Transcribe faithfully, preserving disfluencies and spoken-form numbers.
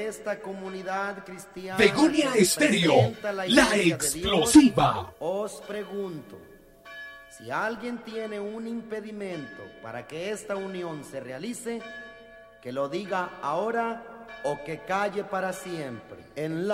Esta comunidad cristiana Begonia que Estéreo, representa la Iglesia de explosiva. Dios, os pregunto, si alguien tiene un impedimento para que esta unión se realice, que lo diga ahora o que calle para siempre. En la